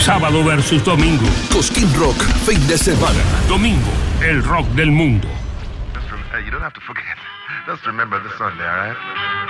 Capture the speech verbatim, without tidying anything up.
Sábado versus domingo. Cosquín Rock, fin de semana. Domingo, el rock del mundo. Just rem- uh, you don't have to forget. Just remember this Sunday, all right?